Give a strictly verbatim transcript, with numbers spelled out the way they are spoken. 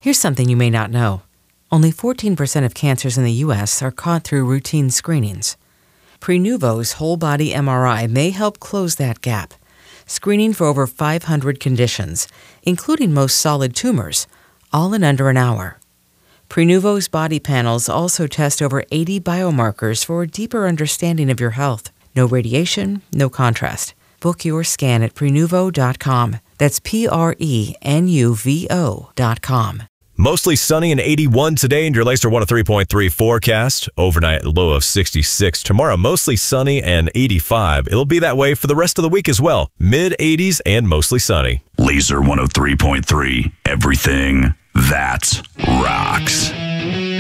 Here's something you may not know. Only fourteen percent of cancers in the U S are caught through routine screenings. Prenuvo's whole-body M R I may help close that gap, screening for over five hundred conditions, including most solid tumors, all in under an hour. Prenuvo's body panels also test over eighty biomarkers for a deeper understanding of your health. No radiation, no contrast. Book your scan at Prenuvo dot com. That's P R E N U V O dot com. Mostly sunny and eighty-one today in your Lacer one oh three point three forecast. Overnight low of sixty-six. Tomorrow, mostly sunny and eighty-five. It'll be that way for the rest of the week as well. mid eighties and mostly sunny. Lacer one oh three point three. Everything that rocks.